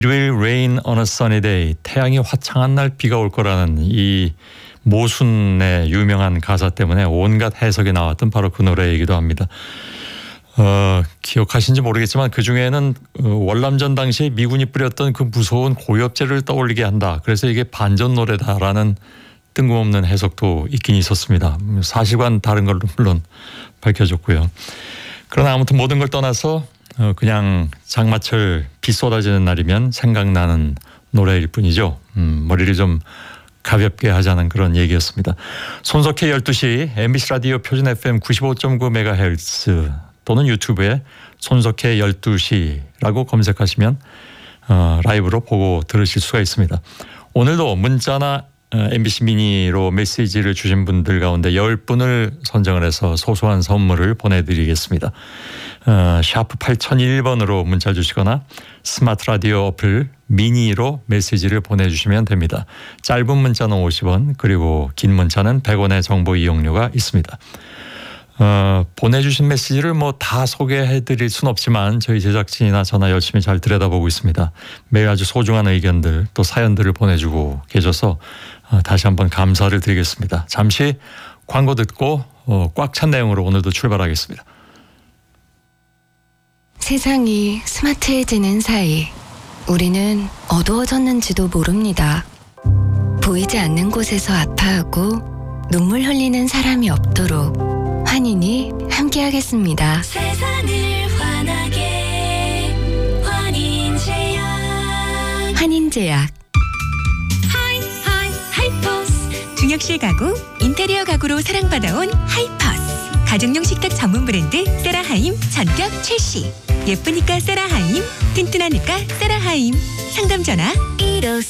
It will rain on a sunny day. 태양이 화창한 날 비가 올 거라는 이 모순의 유명한 가사 때문에 온갖 해석이 나왔던 바로 그 노래이기도 합니다. 기억하신지 모르겠지만 그 중에는 월남전 당시에 미군이 뿌렸던 그 무서운 고엽제를 떠올리게 한다. 그래서 이게 반전 노래다라는 뜬금없는 해석도 있긴 있었습니다. 사실과는 다른 걸로 물론 밝혀졌고요. 그러나 아무튼 모든 걸 떠나서 그냥 장마철 비 쏟아지는 날이면 생각나는 노래일 뿐이죠. 머리를 좀 가볍게 하자는 그런 얘기였습니다. 손석희 12시 MBC 라디오 표준 FM 95.9MHz 또는 유튜브에 손석희 12시라고 검색하시면 라이브로 보고 들으실 수가 있습니다. 오늘도 문자나 MBC 미니로 메시지를 주신 분들 가운데 10분을 선정을 해서 소소한 선물을 보내드리겠습니다. 샤프 8001번으로 문자 주시거나 스마트 라디오 어플 미니로 메시지를 보내주시면 됩니다. 짧은 문자는 50원 그리고 긴 문자는 100원의 정보 이용료가 있습니다. 보내주신 메시지를 뭐 다 소개해드릴 순 없지만 저희 제작진이나 저나 열심히 잘 들여다보고 있습니다. 매일 아주 소중한 의견들 또 사연들을 보내주고 계셔서 다시 한번 감사를 드리겠습니다. 잠시 광고 듣고 꽉 찬 내용으로 오늘도 출발하겠습니다. 세상이 스마트해지는 사이 우리는 어두워졌는지도 모릅니다. 보이지 않는 곳에서 아파하고 눈물 흘리는 사람이 없도록 환인이 함께하겠습니다. 세상을 환하게 환인제약. 환인제약. 하이퍼스. 중역실 가구, 인테리어 가구로 사랑받아온 하이퍼스. 가정용 식탁 전문 브랜드 세라하임 전격 출시. 예쁘니까 세라하임, 튼튼하니까 세라하임. 상담 전화 1544